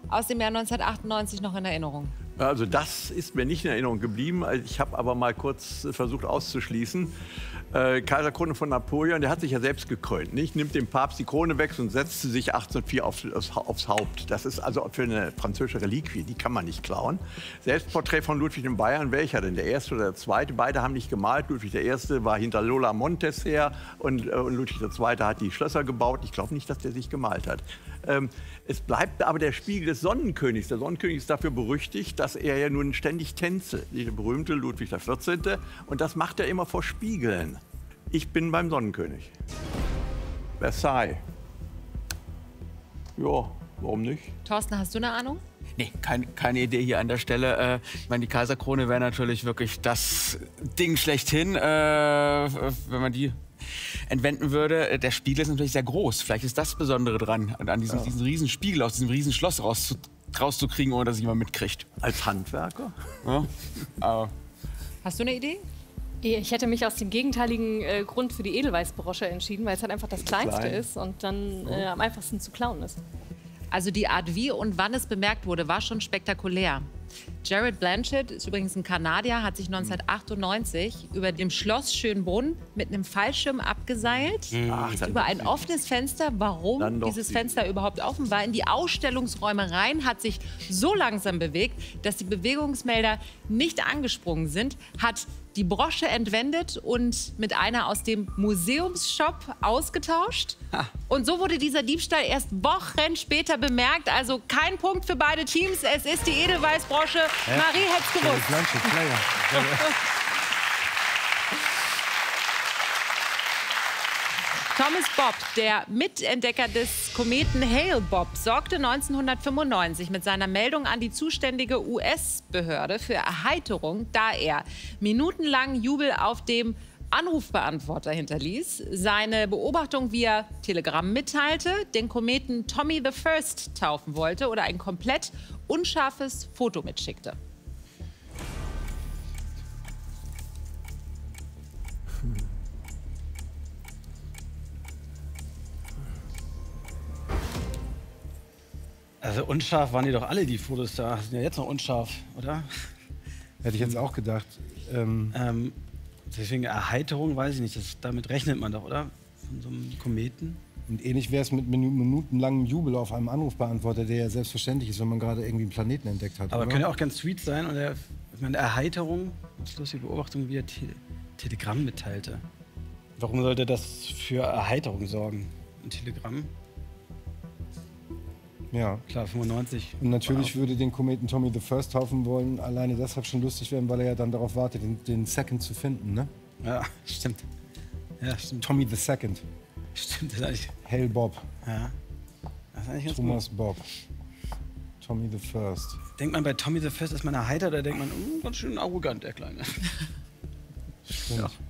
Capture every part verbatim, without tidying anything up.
aus dem Jahr neunzehnhundertachtundneunzig noch in Erinnerung? Also das ist mir nicht in Erinnerung geblieben. Ich habe aber mal kurz versucht auszuschließen. Äh, Kaiserkrone von Napoleon, der hat sich ja selbst gekrönt, nicht? Nimmt dem Papst die Krone weg und setzt sie sich achtzehnhundertvier auf, aufs, aufs Haupt. Das ist also für eine französische Reliquie, die kann man nicht klauen. Selbstporträt von Ludwig in Bayern, welcher denn? Der erste oder der zweite? Beide haben nicht gemalt. Ludwig der Erste war hinter Lola Montes her und, äh, und Ludwig der Zweite hat die Schlösser gebaut. Ich glaube nicht, dass der sich gemalt hat. Ähm, es bleibt aber der Spiegel des Sonnenkönigs. Der Sonnenkönig ist dafür berüchtigt, dass er ja nun ständig tänze. Der berühmte Ludwig der Vierzehnte. Und das macht er immer vor Spiegeln. Ich bin beim Sonnenkönig. Versailles. Ja, warum nicht? Thorsten, hast du eine Ahnung? Nee, kein, keine Idee hier an der Stelle. Äh, ich meine, die Kaiserkrone wäre natürlich wirklich das Ding schlechthin, äh, wenn man die entwenden würde. Der Spiegel ist natürlich sehr groß. Vielleicht ist das Besondere dran, an diesem, ja. diesen riesen Spiegel aus diesem riesen Schloss rauszu, rauszukriegen, ohne dass jemand mitkriegt. Als Handwerker? Ja, aber hast du eine Idee? Ich hätte mich aus dem gegenteiligen äh, Grund für die Edelweißbrosche entschieden, weil es halt einfach das Kleinste Klein. ist und dann äh, am einfachsten zu klauen ist. Also die Art, wie und wann es bemerkt wurde, war schon spektakulär. Jared Blanchett ist übrigens ein Kanadier, hat sich neunzehnhundertachtundneunzig über dem Schloss Schönbrunn mit einem Fallschirm abgeseilt, Ach, über ein offenes Fenster. Warum dieses Fenster überhaupt offen war, in die Ausstellungsräume rein, hat sich so langsam bewegt, dass die Bewegungsmelder nicht angesprungen sind, hat die Brosche entwendet und mit einer aus dem Museumsshop ausgetauscht. Ha. Und so wurde dieser Diebstahl erst Wochen später bemerkt. Also kein Punkt für beide Teams. Es ist die Edelweißbrosche. Ja. Marie hätte es gewusst. Thomas Bob, der Mitentdecker des Kometen Hale-Bopp, sorgte neunzehnhundertfünfundneunzig mit seiner Meldung an die zuständige U S-Behörde für Erheiterung, da er minutenlang Jubel auf dem Anrufbeantworter hinterließ, seine Beobachtung via Telegramm mitteilte, den Kometen Tommy the First taufen wollte oder ein komplett unscharfes Foto mitschickte. Also unscharf waren die doch alle, die Fotos da. Sind ja jetzt noch unscharf, oder? Hätte ich jetzt auch gedacht. Ähm ähm, deswegen Erheiterung, weiß ich nicht. Das, damit rechnet man doch, oder? Von so einem Kometen. Und ähnlich wäre es mit minutenlangem Jubel auf einem Anrufbeantworter, der ja selbstverständlich ist, wenn man gerade irgendwie einen Planeten entdeckt hat. Aber oder? Könnte auch ganz sweet sein. Und der, ich meine, Erheiterung, lustige Beobachtung, wie er Te Telegramm mitteilte. Warum sollte das für Erheiterung sorgen? Ein Telegramm? Ja. Klar, fünfundneunzig. Und natürlich würde den Kometen Tommy the First taufen wollen, alleine deshalb schon lustig werden, weil er ja dann darauf wartet, den, den Second zu finden, ne? Ja, stimmt. Ja, stimmt. Tommy the Second. Stimmt, das ist eigentlich... Hale Bob. Ja. Das ist eigentlich ganz Thomas gut. Bob. Tommy the First. Denkt man bei Tommy the First, ist man erheitert, oder denkt man, oh, ganz schön arrogant, der Kleine? Stimmt. Ja.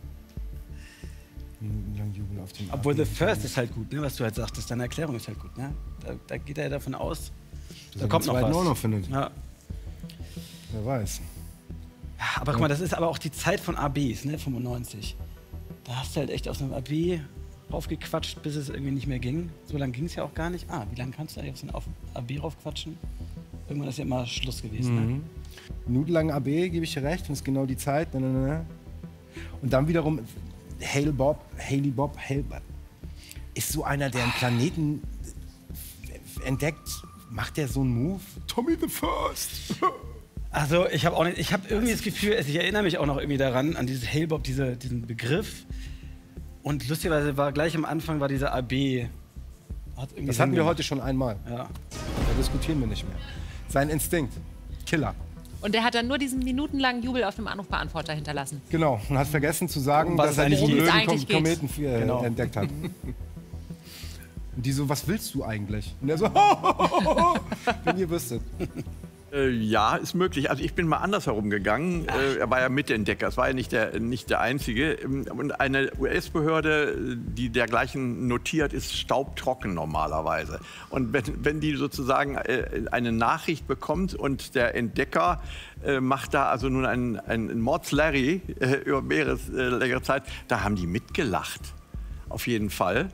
Auf dem Obwohl The First ist halt gut, ne, was du halt sagtest, deine Erklärung ist halt gut. Ne? Da, da geht er ja davon aus, dass da kommt noch was. Auch noch findet. Ja. Wer weiß. Ja, aber guck mal, das ist aber auch die Zeit von A Bs, ne, fünfundneunzig. Da hast du halt echt auf so einem A B raufgequatscht, bis es irgendwie nicht mehr ging. So lange ging es ja auch gar nicht. Ah, wie lange kannst du eigentlich auf so ein A B raufquatschen? Irgendwann ist ja immer Schluss gewesen. Mhm. Ne? Minutenlang A B, gebe ich dir recht, das ist genau die Zeit. Und dann wiederum Hale Bob, Haley Bob, Hale Bob, ist so einer, der einen Planeten entdeckt. Macht der so einen Move? Tommy the First. Also ich habe auch nicht, ich habe irgendwie das Gefühl, ich erinnere mich auch noch irgendwie daran, an dieses Hale Bob, diese, diesen Begriff. Und lustigerweise war gleich am Anfang war dieser A B. Hat das hatten wir heute schon einmal. Ja. Da diskutieren wir nicht mehr. Sein Instinkt. Killer. Und der hat dann nur diesen minutenlangen Jubel auf dem Anrufbeantworter hinterlassen. Genau, und hat vergessen zu sagen, was dass er diesen blöden Kom Kometen äh, genau. entdeckt hat. Und die so, was willst du eigentlich? Und er so, wenn ihr wüsstet. Äh, ja, ist möglich. Also ich bin mal andersherum gegangen. Äh, er war ja Mitentdecker, es war ja nicht der, nicht der Einzige. Und eine U S-Behörde, die dergleichen notiert, ist staubtrocken normalerweise. Und wenn, wenn die sozusagen äh, eine Nachricht bekommt und der Entdecker äh, macht da also nun einen, einen Mordslarry äh, über mehrere, äh, längere Zeit, da haben die mitgelacht. Auf jeden Fall.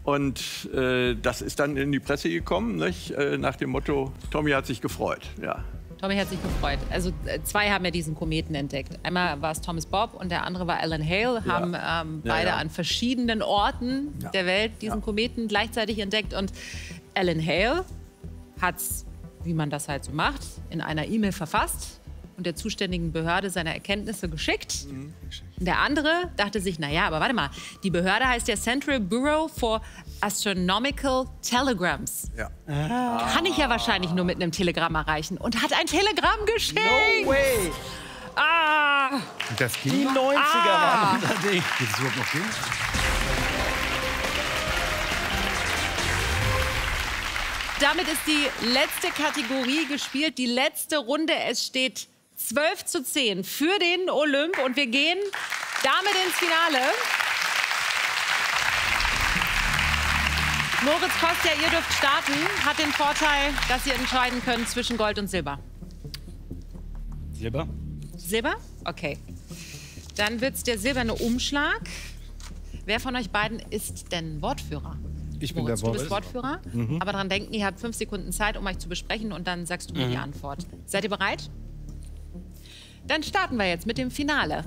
Und äh, das ist dann in die Presse gekommen, nicht? Äh, nach dem Motto, Tommy hat sich gefreut. Ja. Tommy hat sich gefreut. Also äh, zwei haben ja diesen Kometen entdeckt. Einmal war es Thomas Bob und der andere war Alan Hale. Ja. Haben ähm, Ja, beide ja. an verschiedenen Orten Ja. der Welt diesen Ja. Kometen gleichzeitig entdeckt. Und Alan Hale hat es, wie man das halt so macht, in einer E-Mail verfasst und der zuständigen Behörde seine Erkenntnisse geschickt. Mhm. Und der andere dachte sich, naja, aber warte mal, die Behörde heißt ja Central Bureau for Astronomical Telegrams. Ja. Kann ich ja wahrscheinlich nur mit einem Telegramm erreichen. Und hat ein Telegramm geschickt. No way! Ah, Das Die ging. neunziger Ah. waren unser Ding. Geht es überhaupt noch gehen? damit ist die letzte Kategorie gespielt, die letzte Runde. Es steht zwölf zu zehn für den Olymp und wir gehen damit ins Finale. Moritz Kostja, ihr dürft starten. Hat den Vorteil, dass ihr entscheiden könnt zwischen Gold und Silber. Silber. Silber? Okay. Dann wird's der silberne Umschlag. Wer von euch beiden ist denn Wortführer? Ich bin Moritz, der du bist Wortführer. Wortführer. Aber daran denken, ihr habt fünf Sekunden Zeit, um euch zu besprechen und dann sagst du mir die Antwort. Seid ihr bereit? Dann starten wir jetzt mit dem Finale.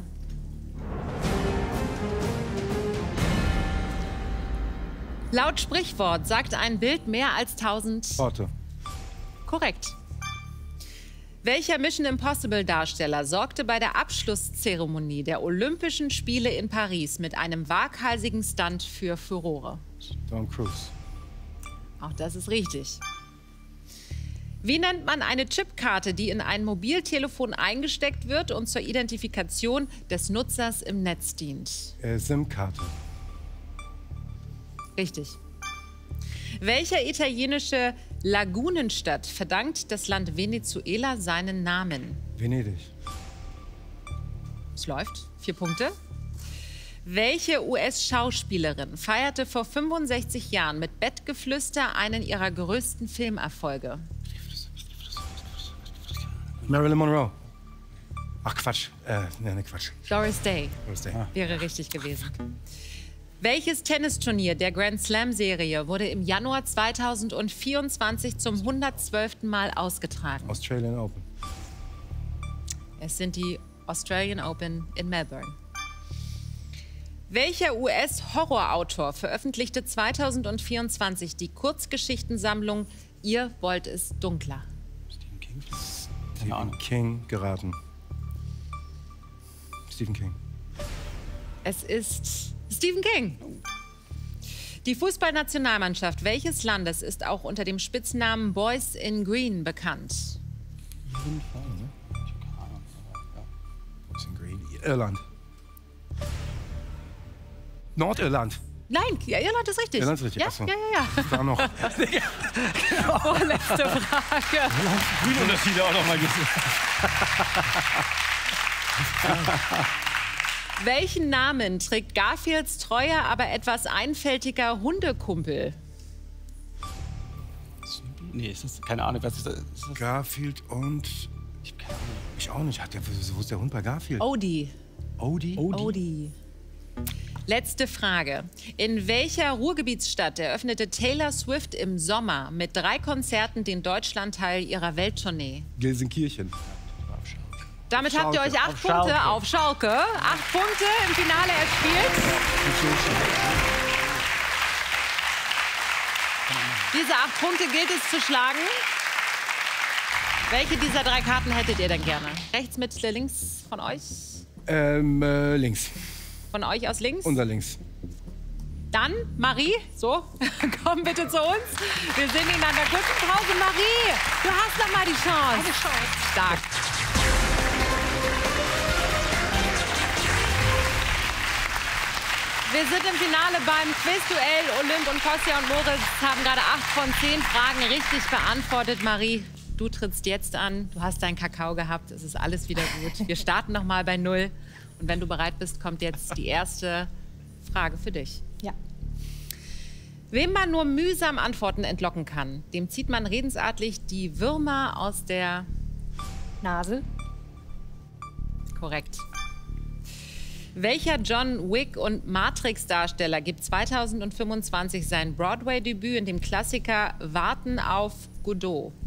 Laut Sprichwort sagt ein Bild mehr als tausend... Worte. Korrekt. Welcher Mission Impossible Darsteller sorgte bei der Abschlusszeremonie der Olympischen Spiele in Paris mit einem waghalsigen Stunt für Furore? Tom Cruise. Auch das ist richtig. Wie nennt man eine Chipkarte, die in ein Mobiltelefon eingesteckt wird und zur Identifikation des Nutzers im Netz dient? Äh, SIM-Karte. Richtig. Welcher italienische Lagunenstadt verdankt das Land Venezuela seinen Namen? Venedig. Es läuft. Vier Punkte. Welche U S-Schauspielerin feierte vor fünfundsechzig Jahren mit Bettgeflüster einen ihrer größten Filmerfolge? Marilyn Monroe. Ach, Quatsch. Äh, ne, ne, Quatsch. Doris Day Doris Day. wäre richtig gewesen. Welches Tennisturnier der Grand Slam-Serie wurde im Januar zweitausendvierundzwanzig zum hundertzwölften Mal ausgetragen? Australian Open. Es sind die Australian Open in Melbourne. Welcher U S-Horrorautor veröffentlichte zweitausendvierundzwanzig die Kurzgeschichtensammlung Ihr wollt es dunkler? Stephen King. Stephen Ahnung. King geraten. Stephen King. Es ist Stephen King. Die Fußballnationalmannschaft welches Landes ist auch unter dem Spitznamen Boys in Green bekannt? Boys in Green. Irland. Nordirland. Nein, ja, Irland ist richtig. Irland ist richtig, Ja, ach so. ja, ja, ja. Da noch. Vorletzte Frage. Grünunterschiede auch noch mal gesehen. Welchen Namen trägt Garfields treuer, aber etwas einfältiger Hundekumpel? Nee, ist das, keine Ahnung, was ist das? Ist das Garfield und... ich hab keine Ahnung. Ich auch nicht. Hat der, wo ist der Hund bei Garfield? Odie. Odie? Odie. Letzte Frage. In welcher Ruhrgebietsstadt eröffnete Taylor Swift im Sommer mit drei Konzerten den Deutschlandteil ihrer Welttournee? Gelsenkirchen. Damit habt ihr euch acht Auf Punkte Schalke. auf Schalke. Acht Punkte im Finale erspielt. Diese acht Punkte gilt es zu schlagen. Welche dieser drei Karten hättet ihr denn gerne? Rechts, Mitte, links von euch? Ähm, äh, links. Von euch aus links? Unser links. Dann, Marie, so, komm bitte zu uns. Wir sind in einer kurzen Pause. Marie, du hast noch mal die Chance. Eine Chance. Stark. Wir sind im Finale beim Quizduell. Olymp und Kostja und Moritz haben gerade acht von zehn Fragen richtig beantwortet. Marie, du trittst jetzt an. Du hast deinen Kakao gehabt. Es ist alles wieder gut. Wir starten noch mal bei Null. Und wenn du bereit bist, kommt jetzt die erste Frage für dich. Ja. Wem man nur mühsam Antworten entlocken kann, dem zieht man redensartlich die Würmer aus der... Nase. Korrekt. Welcher John Wick- und Matrix-Darsteller gibt zweitausendfünfundzwanzig sein Broadway-Debüt in dem Klassiker Warten auf Godot?